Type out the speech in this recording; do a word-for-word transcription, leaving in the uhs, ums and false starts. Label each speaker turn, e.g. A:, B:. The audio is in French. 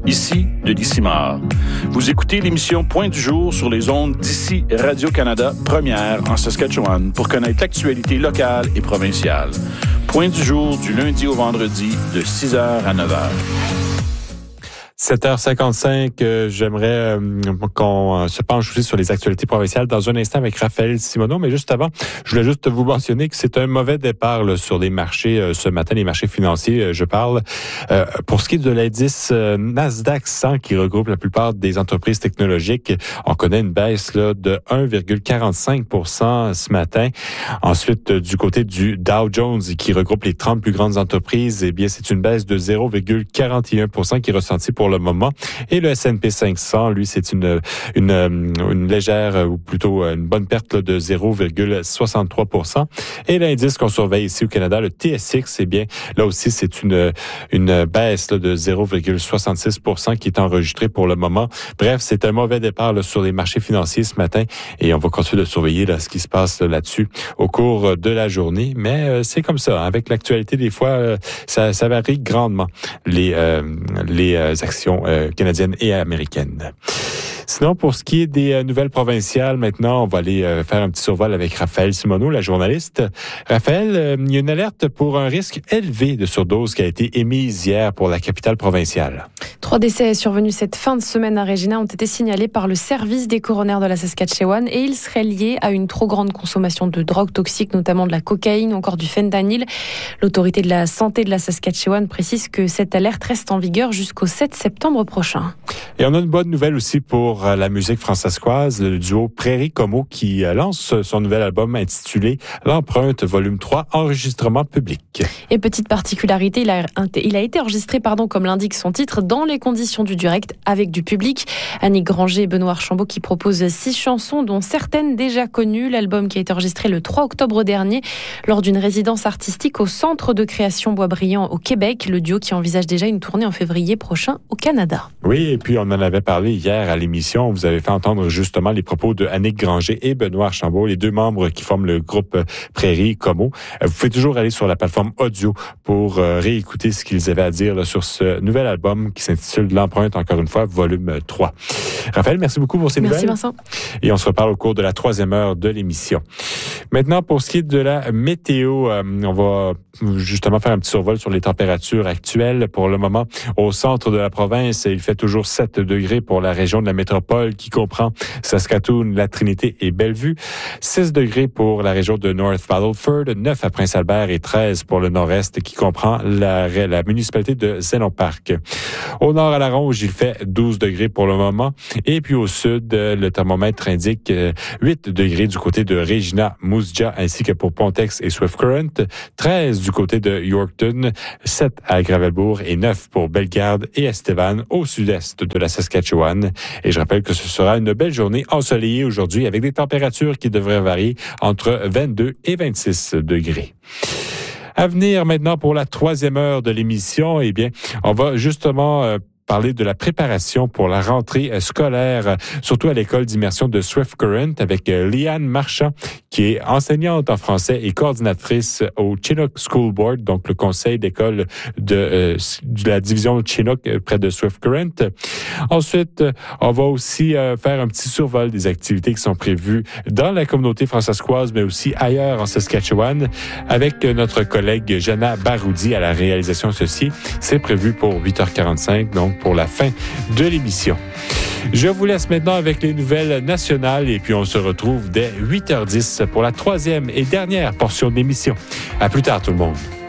A: Ici Denis Simard. Vous écoutez l'émission Point du jour sur les ondes d'Ici Radio-Canada, première en Saskatchewan, pour connaître l'actualité locale et provinciale. Point du jour du lundi au vendredi de six heures à neuf heures.
B: sept heures cinquante-cinq, euh, j'aimerais euh, qu'on euh, se penche aussi sur les actualités provinciales dans un instant avec Raphaël Simoneau, mais juste avant, je voulais juste vous mentionner que c'est un mauvais départ là, sur les marchés euh, ce matin, les marchés financiers, euh, je parle. Euh, pour ce qui est de l'indice euh, Nasdaq cent qui regroupe la plupart des entreprises technologiques, on connaît une baisse là, de un virgule quarante-cinq pour cent ce matin. Ensuite, euh, du côté du Dow Jones qui regroupe les trente plus grandes entreprises, eh bien c'est une baisse de zéro virgule quarante et un pour cent qui est ressentie pour le moment. Et le S and P cinq cents, lui, c'est une, une, une légère, ou plutôt une bonne perte là, de zéro virgule soixante-trois pour cent. Et l'indice qu'on surveille ici au Canada, le T S X, eh bien, là aussi, c'est une, une baisse là, de zéro virgule soixante-six pour cent qui est enregistrée pour le moment. Bref, c'est un mauvais départ là, sur les marchés financiers ce matin et on va continuer de surveiller là, ce qui se passe là, là-dessus au cours de la journée. Mais euh, c'est comme ça. Hein, avec l'actualité, des fois, euh, ça, ça varie grandement les, euh, les euh, actions Euh, canadienne et américaine. Sinon, pour ce qui est des euh, nouvelles provinciales, maintenant, on va aller euh, faire un petit survol avec Raphaël Simoneau, la journaliste. Raphaël, euh, il y a une alerte pour un risque élevé de surdose qui a été émise hier pour la capitale provinciale.
C: Trois décès survenus cette fin de semaine à Regina ont été signalés par le service des coronaires de la Saskatchewan et ils seraient liés à une trop grande consommation de drogues toxiques, notamment de la cocaïne ou encore du fentanyl. L'autorité de la santé de la Saskatchewan précise que cette alerte reste en vigueur jusqu'au sept septembre prochain.
B: Et on a une bonne nouvelle aussi pour la musique françaiscoise, le duo Prairie Como qui lance son nouvel album intitulé L'Empreinte volume trois, enregistrement public.
C: Et petite particularité, il a, il a été enregistré, pardon, comme l'indique son titre, dans les conditions du direct avec du public. Annick Granger et Benoît Archambault qui proposent six chansons, dont certaines déjà connues. L'album qui a été enregistré le trois octobre dernier lors d'une résidence artistique au Centre de création Boisbriand au Québec. Le duo qui envisage déjà une tournée en février prochain au Canada.
B: Oui, et puis on en avait parlé hier à l'émission. Vous avez fait entendre justement les propos de Annick Granger et Benoît Archambault, les deux membres qui forment le groupe Prairie Como. Vous pouvez toujours aller sur la plateforme audio pour euh, réécouter ce qu'ils avaient à dire là, sur ce nouvel album qui s'intitule L'Empreinte, encore une fois, volume trois. Raphaël, merci beaucoup pour ces
C: merci
B: nouvelles.
C: Merci Vincent.
B: Et on se reparle au cours de la troisième heure de l'émission. Maintenant, pour ce qui est de la météo, euh, on va justement faire un petit survol sur les températures actuelles. Pour le moment, au centre de la province, il fait toujours sept degrés pour la région de la métropole qui comprend Saskatoon, la Trinité et Bellevue. six degrés pour la région de North Battleford, neuf à Prince-Albert et treize pour le nord-est qui comprend la, la municipalité de Zénon Park. Au nord à la Ronge, il fait douze degrés pour le moment. Et puis au sud, le thermomètre indique huit degrés du côté de Regina, Moose Jaw ainsi que pour Pontex et Swift Current, treize du côté de Yorkton, sept à Gravelbourg et neuf pour Bellegarde et Estevan au sud-est de la Saskatchewan. Et je rappelle que ce sera une belle journée ensoleillée aujourd'hui avec des températures qui devraient varier entre vingt-deux et vingt-six degrés. À venir maintenant pour la troisième heure de l'émission, eh bien, on va justement euh, parler de la préparation pour la rentrée scolaire, surtout à l'école d'immersion de Swift Current avec Liane Marchand, qui est enseignante en français et coordinatrice au Chinook School Board, donc le conseil d'école de, euh, de la division Chinook près de Swift Current. Ensuite, on va aussi euh, faire un petit survol des activités qui sont prévues dans la communauté francescoise, mais aussi ailleurs en Saskatchewan, avec notre collègue Jana Baroudi à la réalisation associée. C'est prévu pour huit heures quarante-cinq, donc pour la fin de l'émission. Je vous laisse maintenant avec les nouvelles nationales et puis on se retrouve dès huit heures dix pour la troisième et dernière portion de l'émission. À plus tard tout le monde.